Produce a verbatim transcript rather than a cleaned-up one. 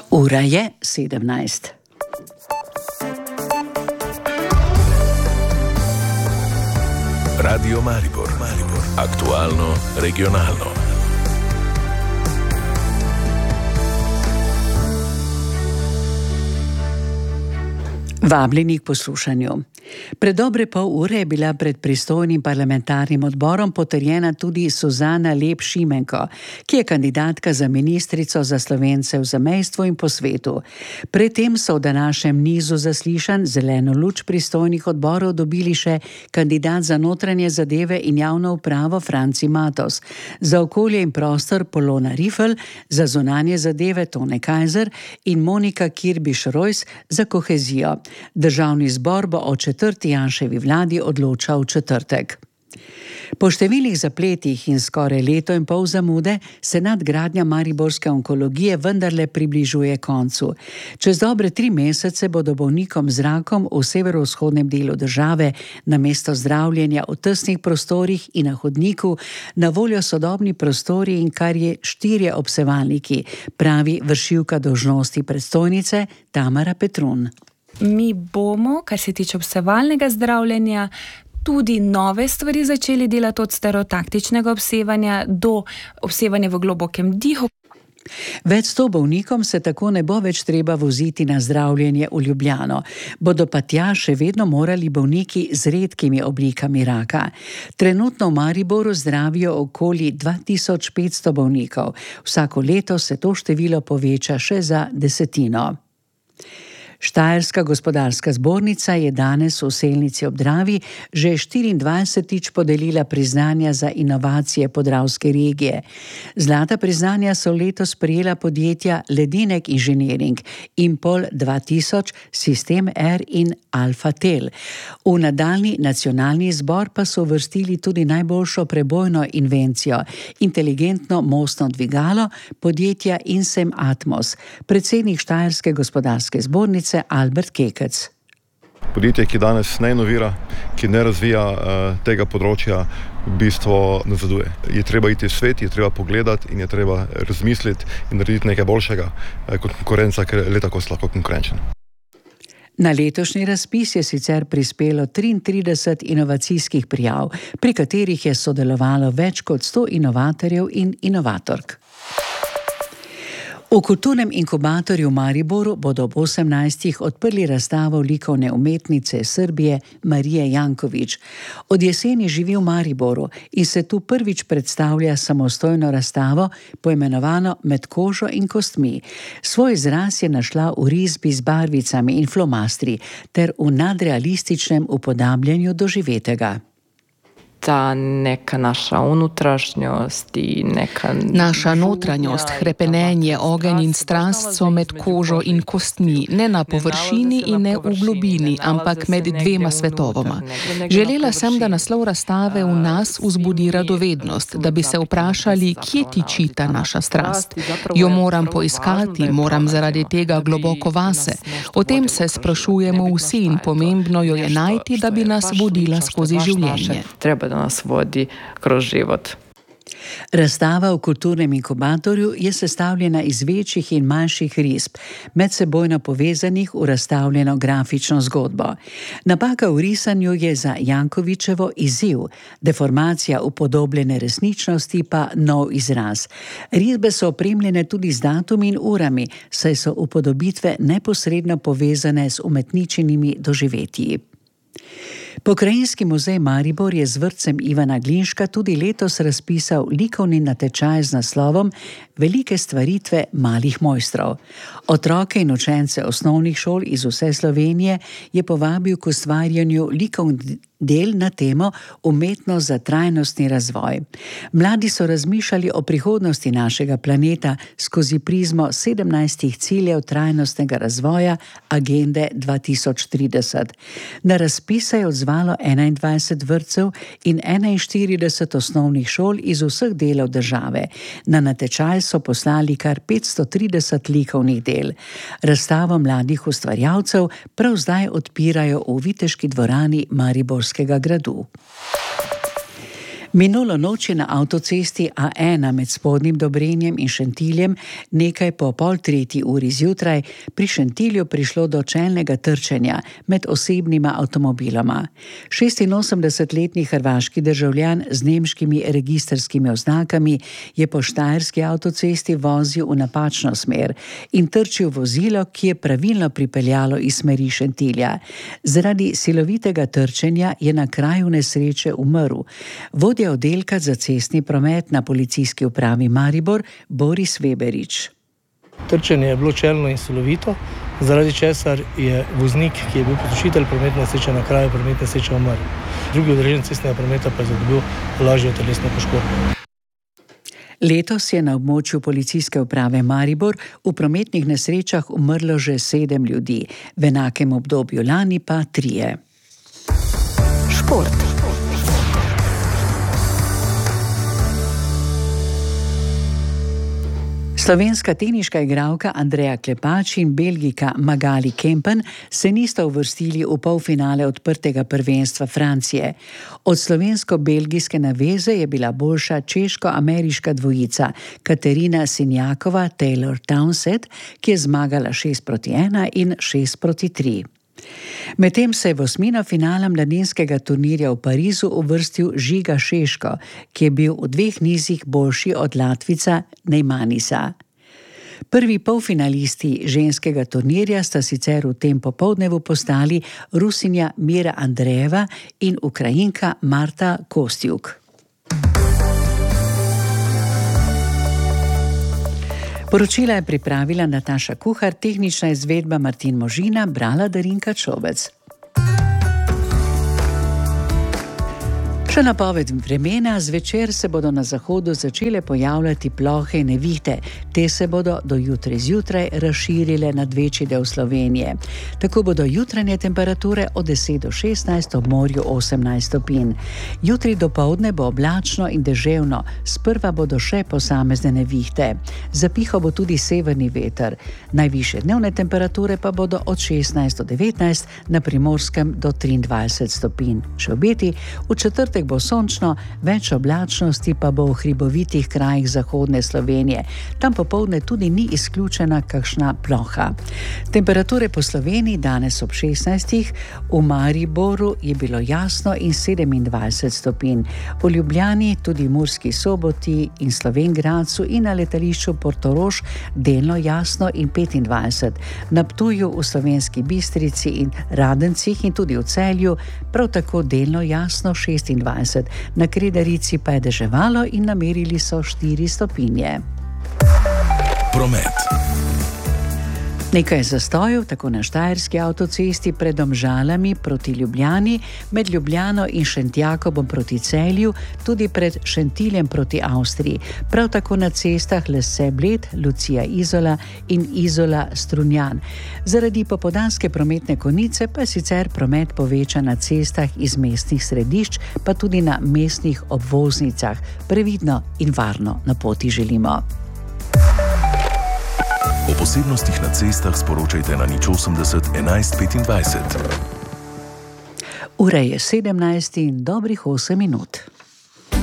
Ura je sedemnajst. Radio Maribor, Maribor. Aktualno, regionalno. Vabljeni k poslušanju. Pred dobre pol ure je bila pred pristojnim parlamentarnim odborom potrjena tudi Suzana Lep Šimenko, ki je kandidatka za ministrico za Slovence v zamejstvu in po svetu. Predtem so v današnjem nizu zaslišanj zeleno luč pristojnih odborov dobili še kandidat za notranje zadeve in javno upravo Franci Matos, za okolje in prostor Polona Rifl, za zunanje zadeve Tone Kajzer in Monika Kirbiš-Rojs za kohezijo. Državni zbor bo o četrti Janševi vladi odločal v četrtek. Po številnih zapletih in skoraj leto in pol zamude se nadgradnja mariborske onkologije vendarle približuje koncu. Čez dobre tri mesece bodo bolnikom z rakom v severovzhodnem delu države namesto zdravljenja v tesnih prostorih in na hodniku na voljo sodobni prostori in kar je štirje obsevalniki, pravi vršilka dolžnosti predstojnice Tamara Petrun. Mi bomo, kar se tiče obsevalnega zdravljenja, tudi nove stvari začeli delati od stereotaktičnega obsevanja do obsevanja v globokem dihu. Več sto bolnikom se tako ne bo več treba voziti na zdravljenje v Ljubljano. Bodo pa tja še vedno morali bolniki z redkimi oblikami raka. Trenutno v Mariboru zdravijo okoli dva tisoč petsto bolnikov. Vsako leto se to število poveča še za desetino. Štajerska gospodarska zbornica je danes v Selnici ob Dravi že štiriindvajsetič podelila priznanja za inovacije podravske regije. Zlata priznanja so letos prejela podjetja Ledinek Inženiring, Impol dva tisoč, Sistem R in Alfatel. V nadaljnji nacionalni izbor pa so uvrstili tudi najboljšo prebojno invencijo, inteligentno mostno dvigalo podjetja Insem Atmos. Predsednik Štajerske gospodarske zbornice Albert Kekec. Podjetje, ki danes ne inovira, ki ne razvija uh, tega področja, v bistvu nazaduje. Je treba iti v svet, je treba pogledati in je treba razmisliti in narediti nekaj boljšega uh, kot konkurenca, ker le tako si lahko konkurenčen. Na letošnji razpis je sicer prispelo triintrideset inovacijskih prijav, pri katerih je sodelovalo več kot sto inovatorjev in inovatork. V kulturnem inkubatorju v Mariboru bodo ob osemnajstih odprli razstavo likovne umetnice Srbije Marije Janković. Od jeseni živi v Mariboru in se tu prvič predstavlja samostojno razstavo, poimenovano Med kožo in kostmi. Svoj izraz je našla v risbi z barvicami in flomastri ter v nadrealističnem upodabljanju doživetega. Ta neka naša unutrašnjost i neka... Naša notranjost, hrepenenje, ogenj in strast so med kožo in kostmi, ne na površini in ne v globini, ampak med dvema svetovoma. Želela sem, da naslov razstave v nas vzbudi radovednost, da bi se vprašali, kje tiči ta naša strast. Jo moram poiskati, moram zaradi tega globoko vase. O tem se sprašujemo vsi in pomembno jo je najti, da bi nas vodila skozi življenje. Da nas vodi kroz život. Razstava v kulturnem inkubatorju je sestavljena iz večjih in manjših risb, medsebojno povezanih v razstavljeno grafično zgodbo. Napaka v risanju je za Jankovićevo izziv, deformacija upodobljene resničnosti pa nov izraz. Risbe so opremljene tudi z datumi in urami, saj so upodobitve neposredno povezane z umetničinimi doživetji. Pokrajinski muzej Maribor je z vrtcem Ivana Glinška tudi letos razpisal likovni natečaj z naslovom Velike stvaritve malih mojstrov. Otroke in učence osnovnih šol iz vse Slovenije je povabil k ustvarjanju likovnih del na temo Umetnost za trajnostni razvoj. Mladi so razmišljali o prihodnosti našega planeta skozi prizmo sedemnajstih ciljev trajnostnega razvoja Agende dva tisoč trideset. Na razpis se je odzvalo enaindvajset vrtcev in enainštirideset osnovnih šol iz vseh delov države. Na natečaj so poslali kar petsto trideset likovnih del. Razstavo mladih ustvarjalcev prav zdaj odpirajo v Viteški dvorani Mariborskega gradu. Minulo noč je na avtocesti A ena med Spodnjim Dobrenjem in Šentiljem nekaj po pol tretji uri zjutraj pri Šentilju prišlo do čelnega trčenja med osebnima avtomobiloma. šestinosemdesetletni hrvaški državljan z nemškimi registrskimi oznakami je po štajerski avtocesti vozil v napačno smer in trčil vozilo, ki je pravilno pripeljalo iz smeri Šentilja. Zaradi silovitega trčenja je na kraju nesreče umrl vodja oddelka za cestni promet na policijski upravi Maribor Boris Weberič. Trčenje je bilo čelno in silovito, zaradi česar je voznik, ki je bil povzročitelj prometne nesreče, na kraju prometne nesreče umrl. Drugi udeleženec cestnega prometa pa je zadobil lažjo telesno poškodbo. Letos je na območju policijske uprave Maribor v prometnih nesrečah umrlo že sedem ljudi, v enakem obdobju lani pa trije. Šport. Slovenska teniška igralka Andreja Klepač in Belgijka Magali Kempen se nista uvrstili v polfinale odprtega prvenstva Francije. Od slovensko-belgijske naveze je bila boljša češko-ameriška dvojica Katerina Sinjakova-Taylor Townsend, ki je zmagala šest proti ena in šest proti tri. Medtem se je v osmino finala mladinskega turnirja v Parizu uvrstil Žiga Šeško, ki je bil v dveh nizih boljši od Latvica Neymanisa. Prvi polfinalisti ženskega turnirja sta sicer v tem popoldnevu postali Rusinja Mira Andrejeva in Ukrajinka Marta Kostjuk. Poročila je pripravila Nataša Kuhar, tehnična izvedba Martin Možina, brala Darinka Čovec. Še napoved vremena, zvečer se bodo na zahodu začele pojavljati plohe in nevihte. Te se bodo do jutri zjutraj razširile nad večji del Slovenije. Tako bodo jutranje temperature od deset do šestnajst, ob morju osemnajst stopinj. Jutri dopoldne bo oblačno in deževno, sprva bodo še posamezne nevihte. Zapihal bo tudi severni veter. Najvišje dnevne temperature pa bodo od šestnajst do devetnajst, na Primorskem do triindvajset stopinj. Še obeti, v četrtek bo sončno, več oblačnosti pa bo v hribovitih krajih zahodne Slovenije. Tam popoldne tudi ni izključena kakšna ploha. Temperature po Sloveniji danes ob šestnajstih, v Mariboru je bilo jasno in sedemindvajset stopinj. V Ljubljani, tudi v Murski Soboti in Slovenj Gradcu in na letališču Portorož delno jasno in petindvajset. Na Ptuju, v Slovenski Bistrici in Radencih in tudi v Celju prav tako delno jasno šestindvajset. Na Kredarici pa je deževalo in namerili so štiri stopinje. Promet. Nekaj zastojev, tako na štajerski avtocesti pred Domžalami proti Ljubljani, med Ljubljano in Šentjakobom proti Celju, tudi pred Šentiljem proti Avstriji. Prav tako na cestah Lese-Bled, Lucija-Izola in Izola-Strunjan. Zaradi popoldanske prometne konice pa je sicer promet povečan na cestah iz mestnih središč, pa tudi na mestnih obvoznicah. Previdno in varno na poti želimo. O posebnostih na cestah sporočajte na nič osemdeset enajst petindvajset. Ura je sedemnajst in dobrih osem minut.